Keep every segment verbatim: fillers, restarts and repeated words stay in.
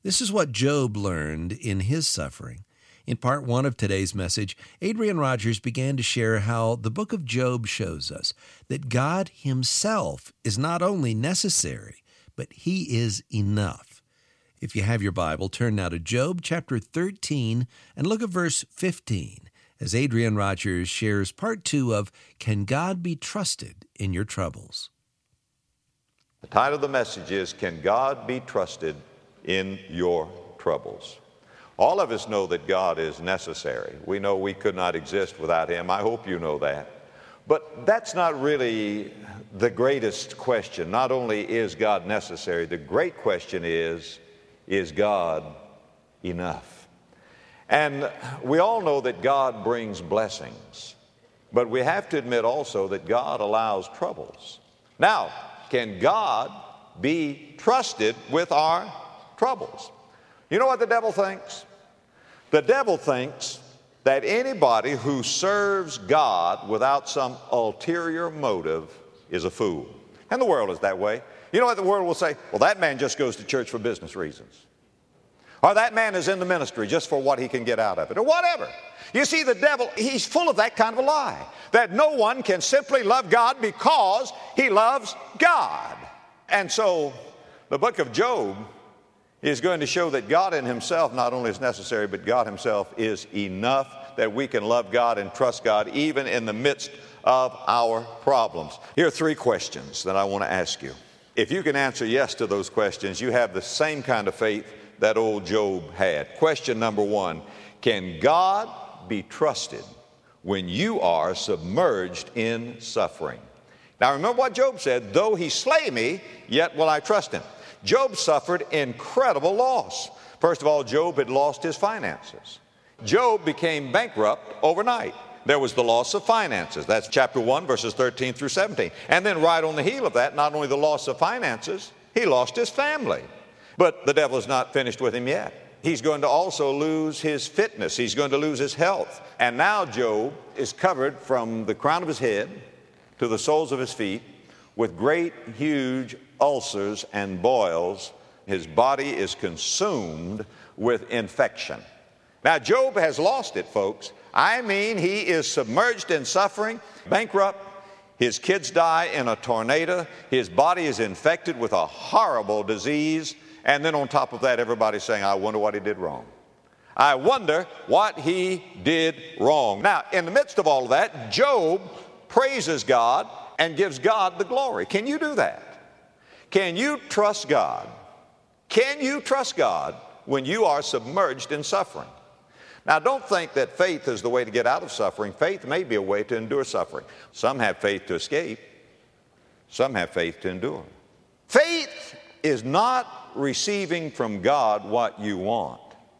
This is what Job learned in his suffering. In part one of today's message, Adrian Rogers began to share how the book of Job shows us that God himself is not only necessary, but he is enough. If you have your Bible, turn now to Job chapter thirteen and look at verse fifteen as Adrian Rogers shares part two of Can God Be Trusted in Your Troubles? The title of the message is, Can God Be Trusted in Your Troubles? All of us know that God is necessary. We know we could not exist without him. I hope you know that. But that's not really the greatest question. Not only is God necessary, the great question is, is God enough? And we all know that God brings blessings, but we have to admit also that God allows troubles. Now, can God be trusted with our troubles? You know what the devil thinks? The devil thinks that anybody who serves God without some ulterior motive is a fool. And the world is that way. You know what the world will say? Well, that man just goes to church for business reasons. Or that man is in the ministry just for what he can get out of it, or whatever. You see, the devil, he's full of that kind of a lie, that no one can simply love God because he loves God. And so the book of Job is going to show that God in himself not only is necessary, but God himself is enough, that we can love God and trust God even in the midst of our problems. Here are three questions that I want to ask you. If you can answer yes to those questions, you have the same kind of faith that old Job had. Question number one, can God be trusted when you are submerged in suffering? Now remember what Job said, though he slay me, yet will I trust him. Job suffered incredible loss. First of all, Job had lost his finances. Job became bankrupt overnight. There was the loss of finances. That's chapter one, verses thirteen through seventeen. And then right on the heel of that, not only the loss of finances, he lost his family. But the devil is not finished with him yet. He's going to also lose his fitness. He's going to lose his health. And now Job is covered from the crown of his head to the soles of his feet with great, huge ulcers and boils. His body is consumed with infection. Now, Job has lost it, folks. I mean, he is submerged in suffering, bankrupt. His kids die in a tornado. His body is infected with a horrible disease. And then on top of that, everybody's saying, I wonder what he did wrong. I wonder what he did wrong. Now, in the midst of all of that, Job praises God and gives God the glory. Can you do that? Can you trust God? Can you trust God when you are submerged in suffering? Now, don't think that faith is the way to get out of suffering. Faith may be a way to endure suffering. Some have faith to escape. Some have faith to endure. Faith is not receiving from God what you want.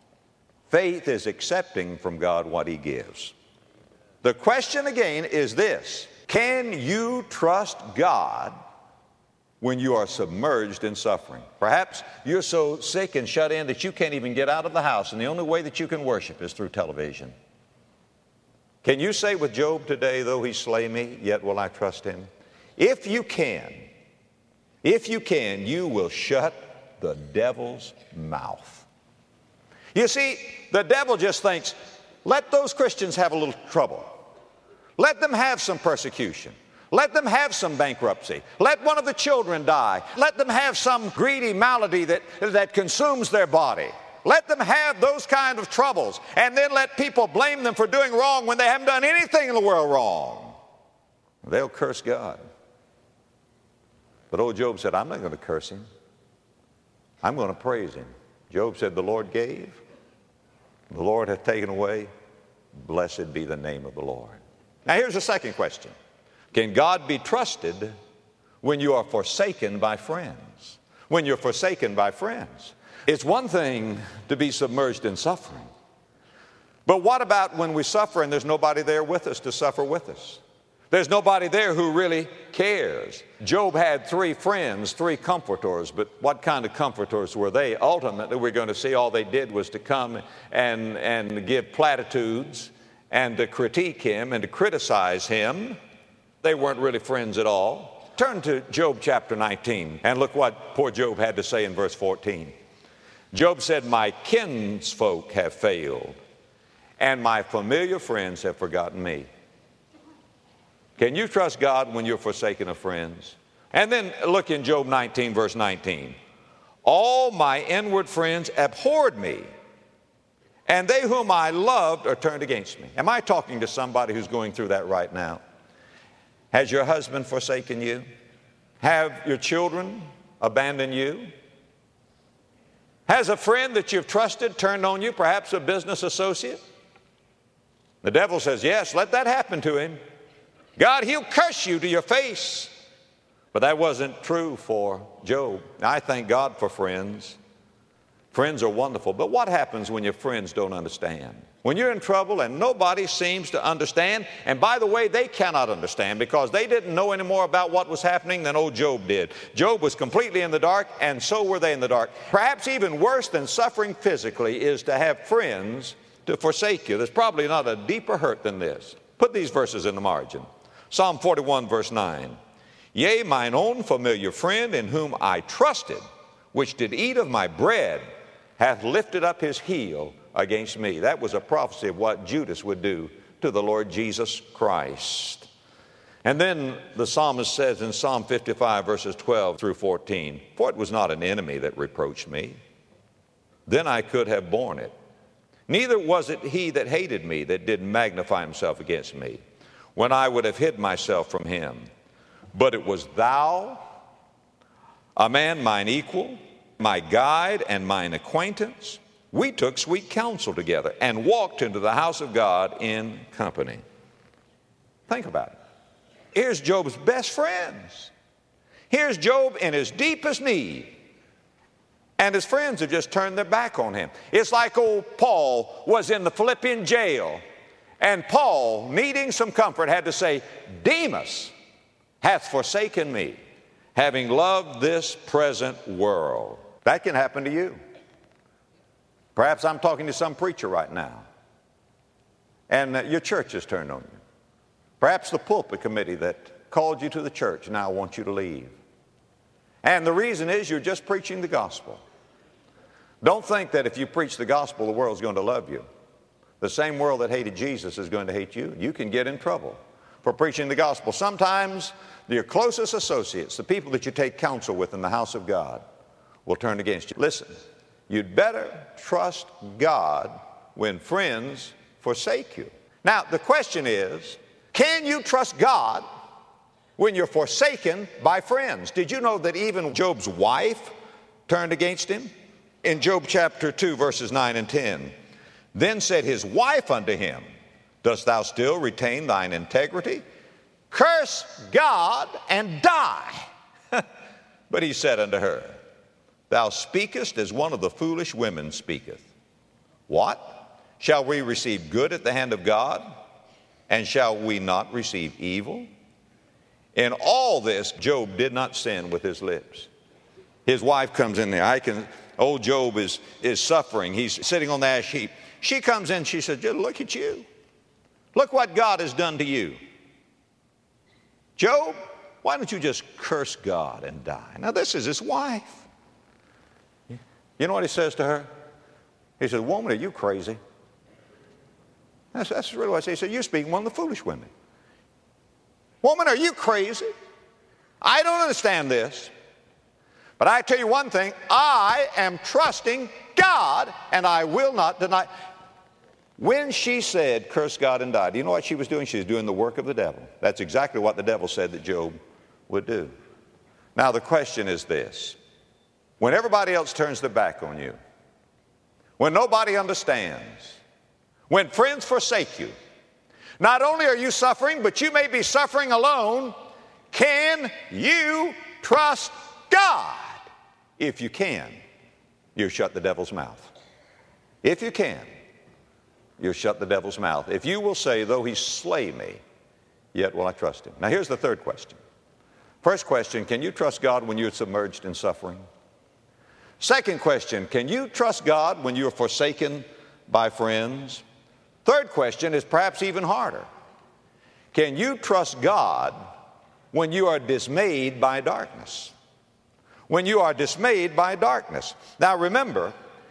Faith is accepting from God what he gives. The question again is this: can you trust God when you are submerged in suffering? Perhaps you're so sick and shut in that you can't even get out of the house, and the only way that you can worship is through television. Can you say with Job today, though he slay me, yet will I trust him? If you can, if you can, you will shut the devil's mouth. You see, the devil just thinks, let those Christians have a little trouble. Let them have some persecution. Let them have some bankruptcy. Let one of the children die. Let them have some greedy malady that, that consumes their body. Let them have those kind of troubles. And then let people blame them for doing wrong when they haven't done anything in the world wrong. They'll curse God. But old Job said, I'm not going to curse him. I'm going to praise him. Job said, the Lord gave, the Lord hath taken away. Blessed be the name of the Lord. Now here's the second question. Can God be trusted when you are forsaken by friends? When you're forsaken by friends. It's one thing to be submerged in suffering. But what about when we suffer and there's nobody there with us to suffer with us? There's nobody there who really cares. Job had three friends, three comforters, but what kind of comforters were they? Ultimately, we're going to see all they did was to come and, and give platitudes and to critique him and to criticize him. They weren't really friends at all. Turn to Job chapter nineteen and look what poor Job had to say in verse fourteen. Job said, my kinsfolk have failed, and my familiar friends have forgotten me. Can you trust God when you're forsaken of friends? And then look in Job nineteen, verse nineteen. All my inward friends abhorred me, and they whom I loved are turned against me. Am I talking to somebody who's going through that right now? Has your husband forsaken you? Have your children abandoned you? Has a friend that you've trusted turned on you, perhaps a business associate? The devil says, yes, let that happen to him. God, he'll curse you to your face. But that wasn't true for Job. I thank God for friends. Friends are wonderful. But what happens when your friends don't understand? When you're in trouble and nobody seems to understand, and by the way, they cannot understand because they didn't know any more about what was happening than old Job did. Job was completely in the dark, and so were they in the dark. Perhaps even worse than suffering physically is to have friends to forsake you. There's probably not a deeper hurt than this. Put these verses in the margin. Psalm forty-one, verse nine. Yea, mine own familiar friend in whom I trusted, which did eat of my bread, hath lifted up his heel against me. That was a prophecy of what Judas would do to the Lord Jesus Christ. And then the psalmist says in Psalm fifty-five, verses twelve through fourteen, for it was not an enemy that reproached me, then I could have borne it. Neither was it he that hated me that did magnify himself against me, when I would have hid myself from him. But it was thou, a man mine equal, my guide and mine acquaintance. We took sweet counsel together and walked into the house of God in company. Think about it. Here's Job's best friends. Here's Job in his deepest need. And his friends have just turned their back on him. It's like old Paul was in the Philippian jail. And Paul, needing some comfort, had to say, Demas hath forsaken me, having loved this present world. That can happen to you. Perhaps I'm talking to some preacher right now, and uh, your church has turned on you. Perhaps the pulpit committee that called you to the church now wants you to leave. And the reason is you're just preaching the gospel. Don't think that if you preach the gospel, the world's going to love you. The same world that hated Jesus is going to hate you. You can get in trouble for preaching the gospel. Sometimes your closest associates, the people that you take counsel with in the house of God, will turn against you. Listen, you'd better trust God when friends forsake you. Now, the question is, can you trust God when you're forsaken by friends? Did you know that even Job's wife turned against him? In Job chapter two, verses nine and ten, then said his wife unto him, dost thou still retain thine integrity? Curse God and die. But he said unto her, thou speakest as one of the foolish women speaketh. What? Shall we receive good at the hand of God? And shall we not receive evil? In all this, Job did not sin with his lips. His wife comes in there. I can, old Job is, is suffering. He's sitting on the ash heap. She comes in, she says, look at you. Look what God has done to you. Job, why don't you just curse God and die? Now, this is his wife. You know what he says to her? He says, woman, are you crazy? That's, that's really what I say. He said, you're speaking one of the foolish women. Woman, are you crazy? I don't understand this. But I tell you one thing, I am trusting God, and I will not deny. When she said, curse God and die, do you know what she was doing? She was doing the work of the devil. That's exactly what the devil said that Job would do. Now, the question is this. When everybody else turns their back on you, when nobody understands, when friends forsake you, not only are you suffering, but you may be suffering alone, can you trust God? If you can, you shut the devil's mouth. If you can, you shut the devil's mouth. If you will say, though he slay me, yet will I trust him. Now here's the third question. First question, can you trust God when you're submerged in suffering? Second question, can you trust God when you're forsaken by friends? Third question is perhaps even harder. Can you trust God when you are dismayed by darkness? When you are dismayed by darkness. Now remember,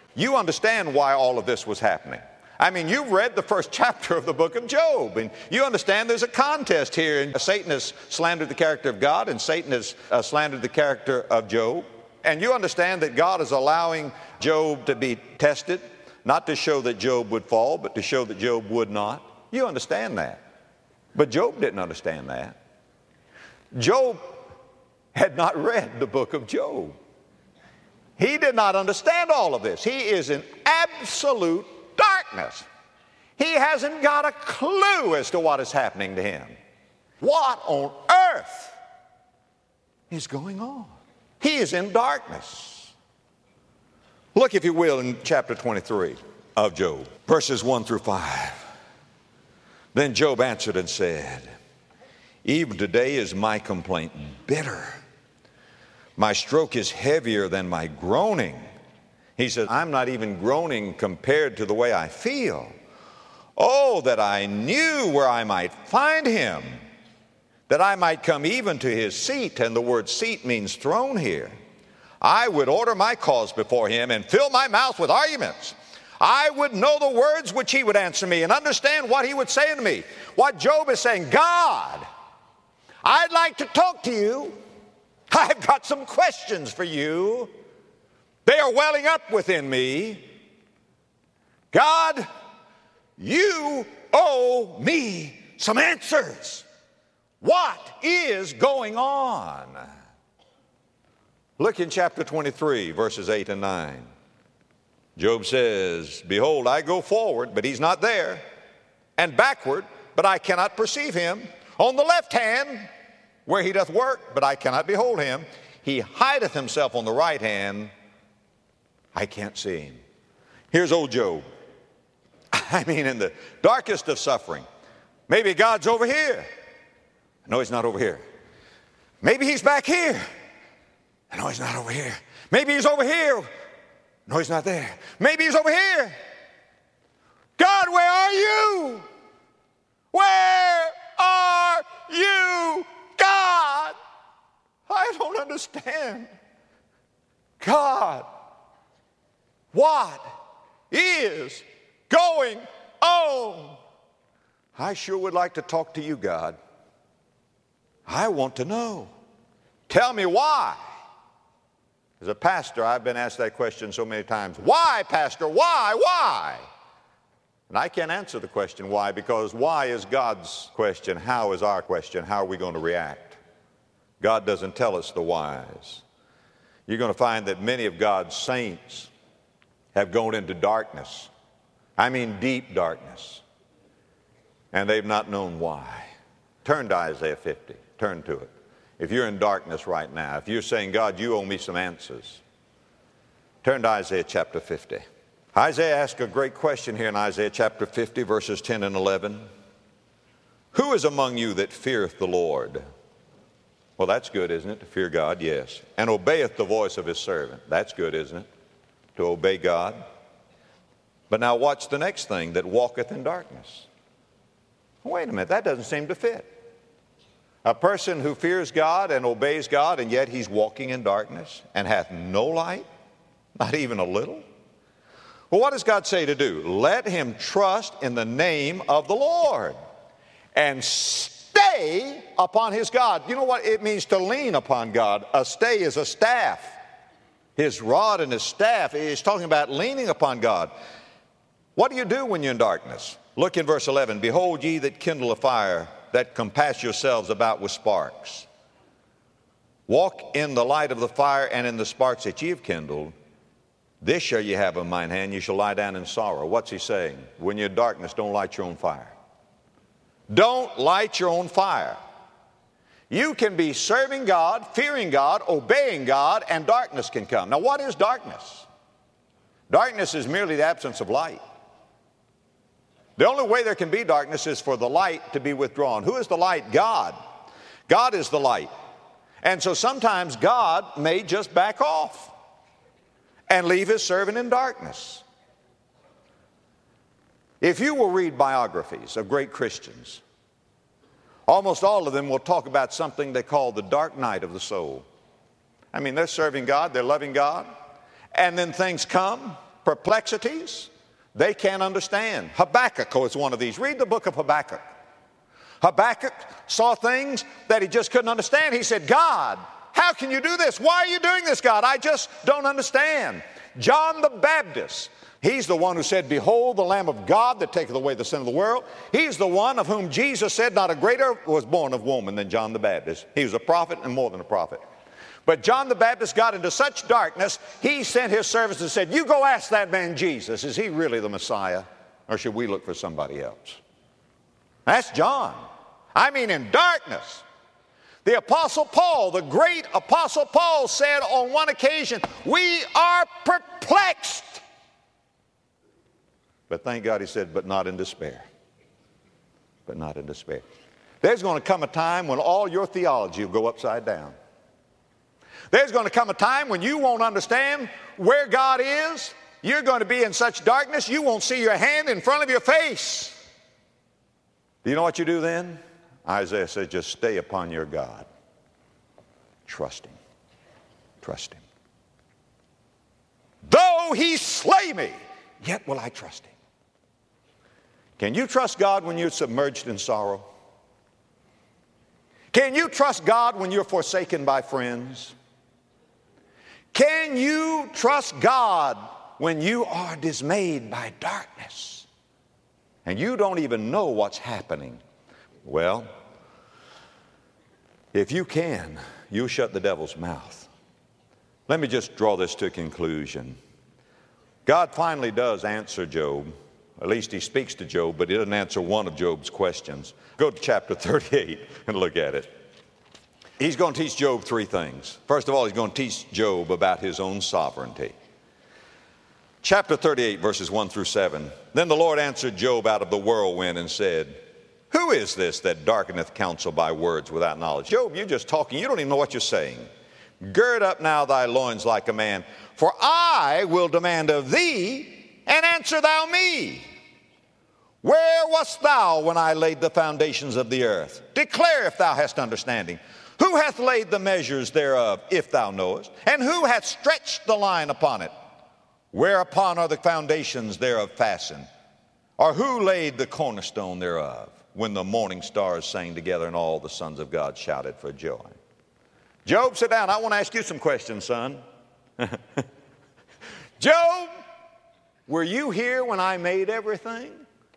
You understand why all of this was happening. I mean, you've read the first chapter of the book of Job, and you understand there's a contest here. And Satan has slandered the character of God, and Satan has uh, slandered the character of Job. And you understand that God is allowing Job to be tested, not to show that Job would fall, but to show that Job would not. You understand that. But Job didn't understand that. Job had not read the book of Job. He did not understand all of this. He is in absolute darkness. He hasn't got a clue as to what is happening to him. What on earth is going on? He is in darkness. Look, if you will, in chapter twenty-three of Job, verses one through five. Then Job answered and said, even today is my complaint bitter. My stroke is heavier than my groaning. He says, I'm not even groaning compared to the way I feel. Oh, that I knew where I might find him, that I might come even to his seat. And the word seat means throne here. I would order my cause before him and fill my mouth with arguments. I would know the words which he would answer me and understand what he would say to me. What Job is saying, God, I'd like to talk to you. I've got some questions for you. They are welling up within me. God, you owe me some answers. What is going on? Look in chapter twenty-three, verses eight and nine. Job says, behold, I go forward, but he's not there, and backward, but I cannot perceive him. On the left hand, where he doth work, but I cannot behold him. He hideth himself on the right hand. I can't see him. Here's old Job. I mean, in the darkest of suffering. Maybe God's over here. No, he's not over here. Maybe he's back here. No, he's not over here. Maybe he's over here. No, he's not there. Maybe he's over here. God, where are you? Where are you, God? I don't understand. God, what is going on? I sure would like to talk to you, God. I want to know. Tell me why. As a pastor, I've been asked that question so many times. Why, Pastor? Why? Why? And I can't answer the question why, because why is God's question. How is our question? How are we going to react? God doesn't tell us the whys. You're going to find that many of God's saints have gone into darkness. I mean deep darkness. And they've not known why. Turn to Isaiah fifty. Turn to it. If you're in darkness right now, if you're saying, God, you owe me some answers, turn to Isaiah chapter fifty. Isaiah asks a great question here in Isaiah chapter fifty, verses ten and eleven. Who is among you that feareth the Lord? Well, that's good, isn't it? To fear God, yes. And obeyeth the voice of his servant. That's good, isn't it? To obey God. But now watch the next thing, that walketh in darkness. Wait a minute, that doesn't seem to fit. A person who fears God and obeys God, and yet he's walking in darkness and hath no light, not even a little. Well, what does God say to do? Let him trust in the name of the Lord and stay upon his God. You know what it means to lean upon God? A stay is a staff. His rod and his staff is talking about leaning upon God. What do you do when you're in darkness? Look in verse eleven. Behold ye that kindle a fire, that compass yourselves about with sparks. Walk in the light of the fire and in the sparks that ye have kindled. This shall ye have in mine hand, you shall lie down in sorrow. What's he saying? When you're in darkness, don't light your own fire. Don't light your own fire. You can be serving God, fearing God, obeying God, and darkness can come. Now, what is darkness? Darkness is merely the absence of light. The only way there can be darkness is for the light to be withdrawn. Who is the light? God. God is the light. And so sometimes God may just back off and leave his servant in darkness. If you will read biographies of great Christians, almost all of them will talk about something they call the dark night of the soul. I mean, they're serving God, they're loving God, and then things come perplexities they can't understand. Habakkuk is one of these. Read the book of Habakkuk. Habakkuk saw things that he just couldn't understand. He said, God, how can you do this? Why are you doing this, God? I just don't understand. John the Baptist, he's the one who said, behold the Lamb of God that taketh away the sin of the world. He's the one of whom Jesus said, not a greater was born of woman than John the Baptist. He was a prophet and more than a prophet. But John the Baptist got into such darkness, he sent his servants and said, you go ask that man Jesus, is he really the Messiah, or should we look for somebody else? That's John. I mean, in darkness. The Apostle Paul, the great Apostle Paul, said on one occasion, we are perplexed. But thank God he said, but not in despair. But not in despair. There's going to come a time when all your theology will go upside down. There's going to come a time when you won't understand where God is. You're going to be in such darkness you won't see your hand in front of your face. Do you know what you do then? Isaiah says, just stay upon your God. Trust him. Trust him. Though he slay me, yet will I trust him. Can you trust God when you're submerged in sorrow? Can you trust God when you're forsaken by friends? Can you trust God when you are dismayed by darkness and you don't even know what's happening? Well, if you can, you'll shut the devil's mouth. Let me just draw this to a conclusion. God finally does answer Job. At least he speaks to Job, but he doesn't answer one of Job's questions. Go to chapter thirty-eight and look at it. He's going to teach Job three things. First of all, he's going to teach Job about his own sovereignty. Chapter thirty-eight, verses one through seven. Then the Lord answered Job out of the whirlwind and said, who is this that darkeneth counsel by words without knowledge? Job, you're just talking. You don't even know what you're saying. Gird up now thy loins like a man, for I will demand of thee, and answer thou me. Where wast thou when I laid the foundations of the earth? Declare if thou hast understanding. Who hath laid the measures thereof, if thou knowest? And who hath stretched the line upon it? Whereupon are the foundations thereof fastened? Or who laid the cornerstone thereof? When the morning stars sang together and all the sons of God shouted for joy. Job, sit down. I want to ask you some questions, son. Job, were you here when I made everything?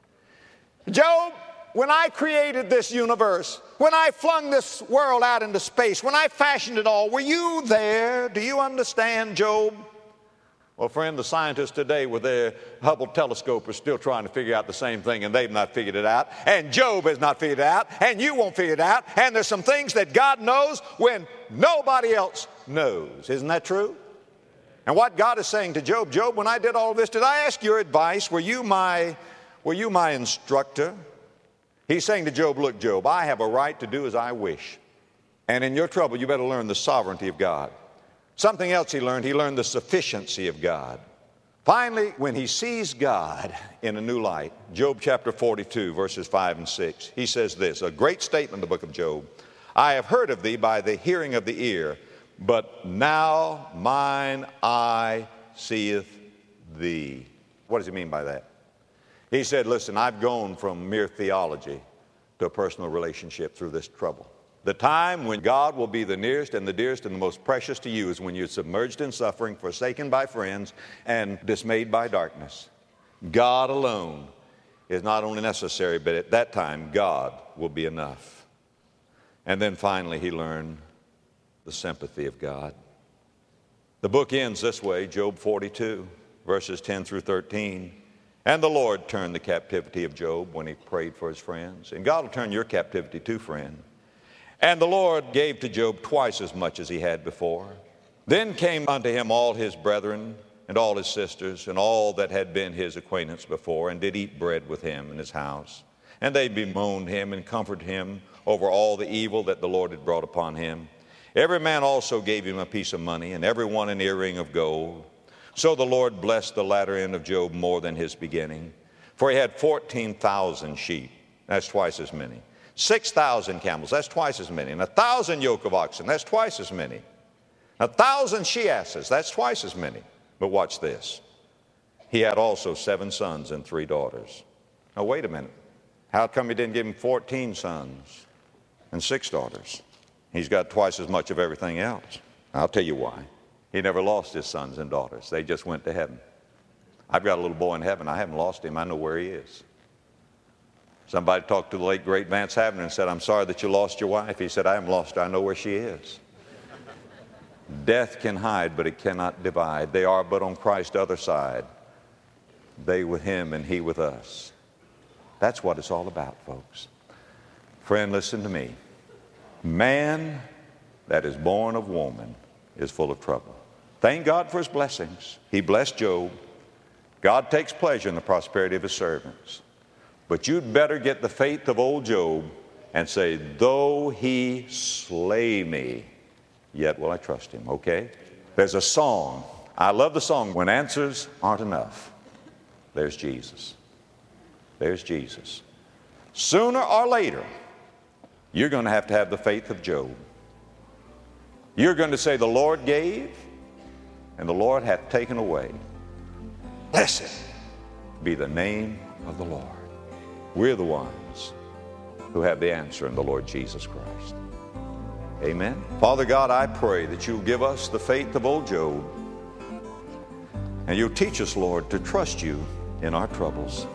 Job, when I created this universe, when I flung this world out into space, when I fashioned it all, were you there? Do you understand, Job? Well, friend, the scientists today with their Hubble telescope are still trying to figure out the same thing, and they've not figured it out. And Job has not figured it out, and you won't figure it out. And there's some things that God knows when nobody else knows. Isn't that true? And what God is saying to Job, Job, when I did all this, did I ask your advice? Were you my, were you my instructor? He's saying to Job, look, Job, I have a right to do as I wish. And in your trouble, you better learn the sovereignty of God. Something else he learned, he learned the sufficiency of God. Finally, when he sees God in a new light, Job chapter forty-two, verses five and six, he says this, a great statement in the book of Job. I have heard of thee by the hearing of the ear, but now mine eye seeth thee. What does he mean by that? He said, listen, I've gone from mere theology to a personal relationship through this trouble. The time when God will be the nearest and the dearest and the most precious to you is when you're submerged in suffering, forsaken by friends, and dismayed by darkness. God alone is not only necessary, but at that time, God will be enough. And then finally, he learned the sympathy of God. The book ends this way, Job forty-two, verses ten through thirteen. And the Lord turned the captivity of Job when he prayed for his friends. And God will turn your captivity too, friend. And the Lord gave to Job twice as much as he had before. Then came unto him all his brethren and all his sisters and all that had been his acquaintance before, and did eat bread with him in his house. And they bemoaned him and comforted him over all the evil that the Lord had brought upon him. Every man also gave him a piece of money, and every one an earring of gold. So the Lord blessed the latter end of Job more than his beginning. For he had fourteen thousand sheep. That's twice as many. Six thousand camels, that's twice as many. And a thousand yoke of oxen, that's twice as many. A thousand she-asses, that's twice as many. But watch this. he had also seven sons and three daughters. Now, wait a minute. How come he didn't give him fourteen sons and six daughters? He's got twice as much of everything else. I'll tell you why. He never lost his sons and daughters. They just went to heaven. I've got a little boy in heaven. I haven't lost him. I know where he is. Somebody talked to the late, great Vance Havner and said, I'm sorry that you lost your wife. He said, I haven't lost her. I know where she is. Death can hide, but it cannot divide. They are but on Christ's other side. They with him and he with us. That's what it's all about, folks. Friend, listen to me. Man that is born of woman is full of trouble. Thank God for his blessings. He blessed Job. God takes pleasure in the prosperity of his servants. But you'd better get the faith of old Job and say, though he slay me, yet will I trust him, okay? There's a song. I love the song, When Answers Aren't Enough. There's Jesus. There's Jesus. Sooner or later, you're going to have to have the faith of Job. You're going to say, the Lord gave, and the Lord hath taken away. Blessed be the name of the Lord. We're the ones who have the answer in the Lord Jesus Christ. Amen. Father God, I pray that you'll give us the faith of old Job, and you'll teach us, Lord, to trust you in our troubles.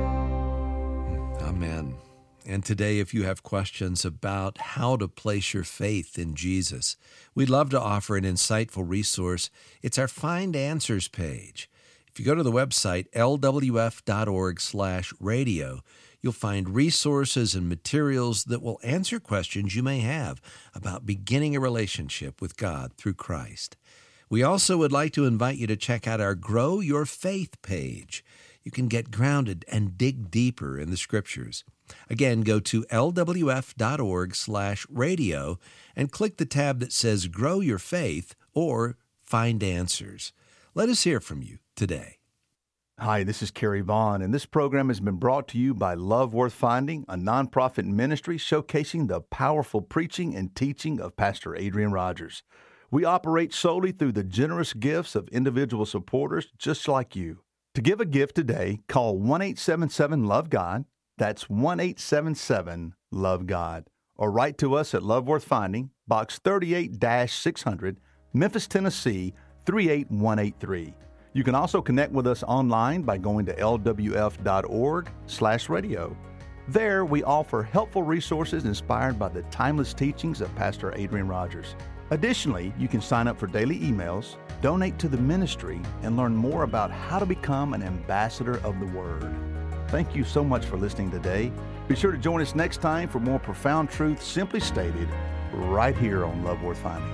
Amen. And today, if you have questions about how to place your faith in Jesus, we'd love to offer an insightful resource. It's our Find Answers page. If you go to the website, L W F dot org slash radio, you'll find resources and materials that will answer questions you may have about beginning a relationship with God through Christ. We also would like to invite you to check out our Grow Your Faith page. You can get grounded and dig deeper in the Scriptures. Again, go to L W F dot org slash radio and click the tab that says Grow Your Faith or Find Answers. Let us hear from you today. Hi, this is Kerry Vaughn, and this program has been brought to you by Love Worth Finding, a nonprofit ministry showcasing the powerful preaching and teaching of Pastor Adrian Rogers. We operate solely through the generous gifts of individual supporters just like you. To give a gift today, call one eight seven seven love God. That's one eight seven seven love God. Or write to us at Love Worth Finding, Box thirty-eight six hundred, Memphis, Tennessee, three eight one eight three. You can also connect with us online by going to L W F dot org slash radio. There, we offer helpful resources inspired by the timeless teachings of Pastor Adrian Rogers. Additionally, you can sign up for daily emails, donate to the ministry, and learn more about how to become an ambassador of the Word. Thank you so much for listening today. Be sure to join us next time for more profound truth simply stated right here on Love Worth Finding.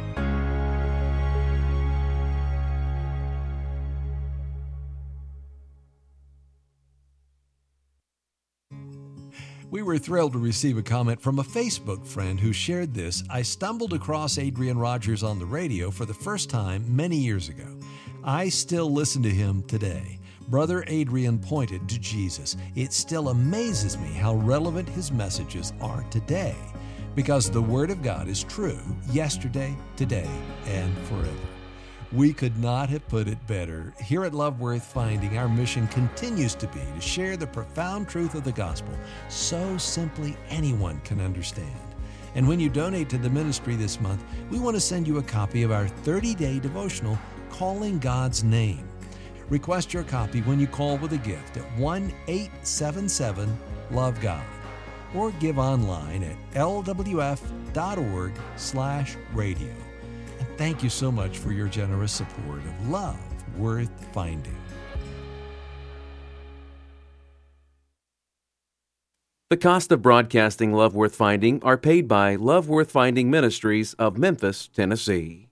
We were thrilled to receive a comment from a Facebook friend who shared this. I stumbled across Adrian Rogers on the radio for the first time many years ago. I still listen to him today. Brother Adrian pointed to Jesus. It still amazes me how relevant his messages are today, because the Word of God is true yesterday, today, and forever. We could not have put it better. Here at Love Worth Finding, our mission continues to be to share the profound truth of the gospel so simply anyone can understand. And when you donate to the ministry this month, we want to send you a copy of our thirty-day devotional, Calling God's Name. Request your copy when you call with a gift at one eight seven seven love God or give online at L W F dot org slash radio. And thank you so much for your generous support of Love Worth Finding. The cost of broadcasting Love Worth Finding are paid by Love Worth Finding Ministries of Memphis, Tennessee.